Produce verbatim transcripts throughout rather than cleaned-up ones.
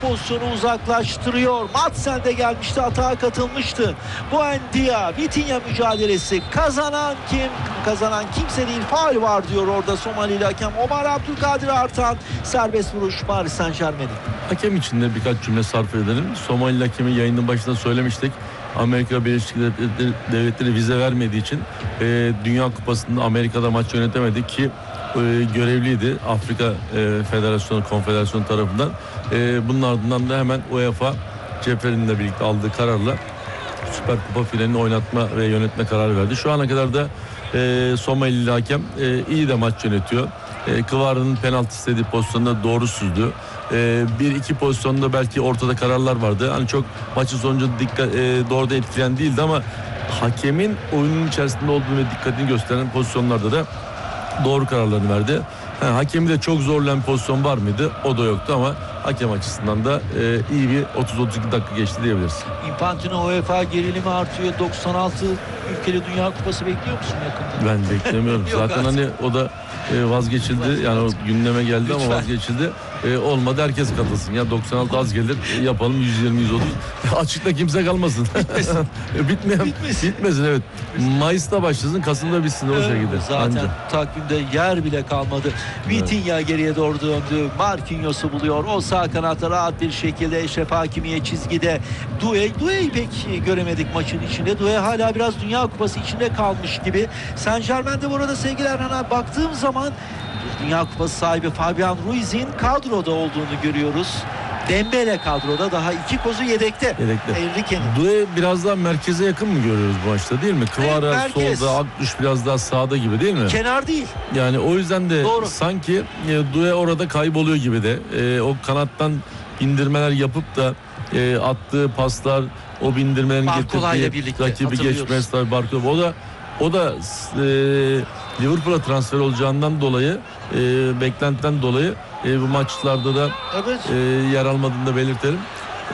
Pozisyonu uzaklaştırıyor. Madsen de gelmişti, atağa katılmıştı. Buendia, Vitinha mücadelesi. Kazanan kim? Kazanan kimse değil. Faul var diyor orada Somalili hakem. Omar Abdülkadir Artan, serbest vuruş Paris Saint-Germain'in. Hakem için de birkaç cümle sarf edelim. Somalili hakemi yayının başında söylemiştik. Amerika Birleşik Devletleri vize vermediği için e, Dünya Kupası'nda Amerika'da maç yönetemedi ki e, görevliydi Afrika e, Federasyonu, Konfederasyonu tarafından. E, bunun ardından da hemen UEFA Cefer'inle birlikte aldığı kararla Süper Kupa finalini oynatma ve yönetme kararı verdi. Şu ana kadar da e, Somalili hakem e, iyi de maç yönetiyor. E, Kıvarı'nın penaltı istediği pozisyonda doğru süzdü. E, bir iki pozisyonda belki ortada kararlar vardı. Hani çok maçın sonucu dikkat, e, doğrudan etkileyen değildi ama hakemin oyunun içerisinde olduğunu ve dikkatini gösteren pozisyonlarda da doğru kararlarını verdi. Ha, hakemi de çok zorlayan pozisyon var mıydı? O da yoktu ama hakem açısından da e, iyi bir otuz otuz iki dakika geçti diyebiliriz. Infantino UEFA gerilimi artıyor. doksan altı ülkeli Dünya Kupası bekliyor musun yakında? Ben beklemiyorum. Zaten hani o da e, vazgeçildi. Yani o gündeme geldi Lütfen. ama vazgeçildi. E, olmadı herkes katılsın. Ya doksan altı az gelir. E, yapalım yüz yirmi yüz otuz. Açıkta kimse kalmasın. Bitmesin. Bitmeyen, Bitmesin. Bitmesin evet. Mayıs'ta başlasın, Kasım'da bitsin o şekilde. Zaten Anca. takvimde yer bile kalmadı. Vitinha evet. geriye doğru döndü. Marquinhos'u buluyor. O sağ kanatta rahat bir şekilde Eşref Hakimiye çizgide. Doué, Doué'yi pek göremedik maçın içinde. Doué hala biraz Dünya Kupası içinde kalmış gibi. Saint-Germain'de burada sevgili Erhan'a baktığım zaman Dünya Kupası sahibi Fabian Ruiz'in kadroda olduğunu görüyoruz. Dembele kadroda, daha iki kozu yedekte. Yedekte. Enrique'nin. Doué biraz daha merkeze yakın mı görüyoruz bu maçta değil mi? Kvara solda, Akduş biraz daha sağda gibi değil mi? Kenar değil. Yani o yüzden de Doğru. sanki e, Doué orada kayboluyor gibi de. E, o kanattan bindirmeler yapıp da e, attığı paslar, o bindirmelerin getirdiği rakibi geçmesi tabii Barcola. O da o da e, Liverpool'a transfer olacağından dolayı, e, beklentiden dolayı e, bu maçlarda da evet. e, yer almadığını da belirtelim. E,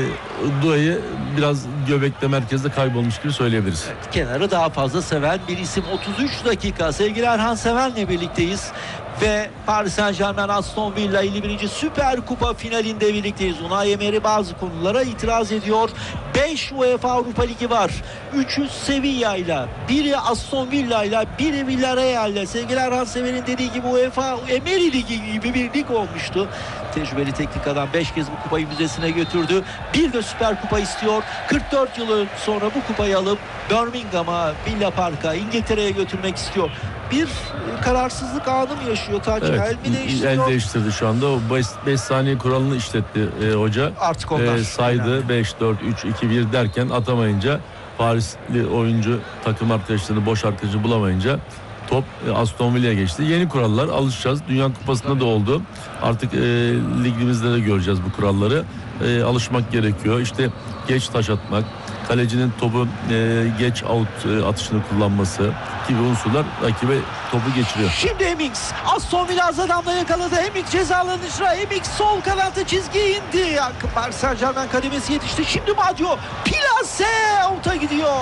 Doué'yi biraz göbekte, merkezde kaybolmuş gibi söyleyebiliriz. Evet, kenarı daha fazla seven bir isim. otuz üç dakika sevgili Erhan Seven'le birlikteyiz. Ve Paris Saint-Germain Aston Villa elli birinci Süper Kupa finalinde birlikteyiz. Unai Emery bazı konulara itiraz ediyor. beş UEFA Avrupa Ligi var. üçü Sevilla ile, biri Aston Villa ile, biri Villarreal ile. Sevgili Erhan Sever'in dediği gibi UEFA Emery Ligi gibi bir lig olmuştu. Tecrübeli teknik adam beş kez bu kupayı müzesine götürdü. Bir de Süper Kupa istiyor. kırk dört yıl sonra bu kupayı alıp Birmingham'a, Villa Park'a, İngiltere'ye götürmek istiyor. Bir kararsızlık anı mı yaşıyor Taci? Evet, el mi değiştiriyor? El değiştirdi şu anda. O beş saniye kuralını işletti e, hoca. Artık onlar. E, saydı beş dört üç iki bir derken atamayınca, Parisli oyuncu takım arkadaşlarını, boş arkadaşı bulamayınca top e, Aston Villa'ya geçti. Yeni kurallar, alışacağız. Dünya Kupası'nda da oldu. Artık e, ligimizde de göreceğiz bu kuralları. E, alışmak gerekiyor. İşte geç taş atmak, kalecinin topu e, geç out e, atışını kullanması gibi unsurlar rakibe topu geçiriyor. Şimdi Hemmings Aston Villa az adamla yakaladı. Hemmings cezalarının dışına. Hemmings sol kanatta çizgiye indi. Paris Saint-Germain kademesi yetişti. Şimdi Madio plase out'a gidiyor.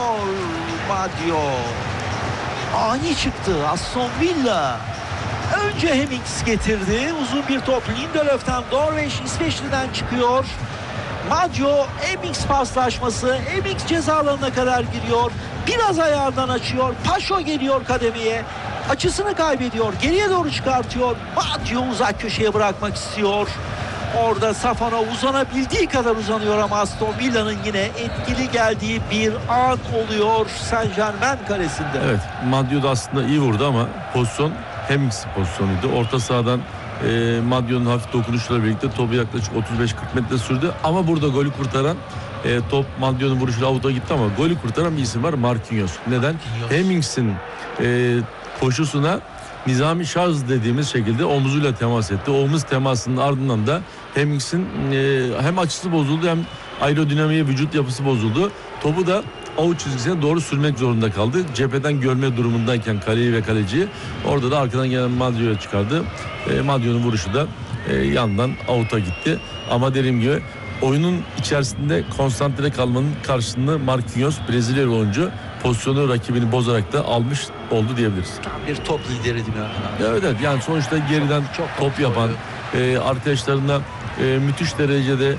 Madio ani çıktı. Aston Villa önce Hemmings getirdi. Uzun bir top Lindelöf'ten, Norveç İsveçli'den çıkıyor. Madio Hemmings paslaşması. Hemmings ceza alanına kadar giriyor. Biraz ayağından açıyor. Paşo geliyor kademeye. Açısını kaybediyor. Geriye doğru çıkartıyor. Madio uzak köşeye bırakmak istiyor. Orada Safana uzanabildiği kadar uzanıyor ama Aston Villa'nın yine etkili geldiği bir an oluyor Saint-Germain kalesinde. Evet, Madio da aslında iyi vurdu ama pozisyon Hemmings pozisyonuydu. Orta sahadan e, Madio'nun hafif dokunuşlarıyla birlikte topu yaklaşık otuz beş kırk metre sürdü. Ama burada golü kurtaran e, top Madio'nun vuruşuyla avuta gitti ama golü kurtaran bir isim var, Marquinhos. Neden? Hemmings'in e, koşusuna nizami şarj dediğimiz şekilde omuzuyla temas etti. O omuz temasının ardından da Hemmings'in e, hem açısı bozuldu hem aerodinamiği, vücut yapısı bozuldu. Topu da avuç çizgisine doğru sürmek zorunda kaldı. Cepheden görme durumundayken kaleyi ve kaleciyi, orada da arkadan gelen Madio'ya çıkardı. E, Madio'nun vuruşu da e, yandan avuta gitti. Ama dediğim gibi oyunun içerisinde konsantre kalmanın karşılığında Marquinhos, Brezilyalı oyuncu, pozisyonu rakibini bozarak da almış oldu diyebiliriz. Tam bir top lideri değil mi? Evet, evet, yani sonuçta geriden çok top yapan, e, arkadaşlarına e, müthiş derecede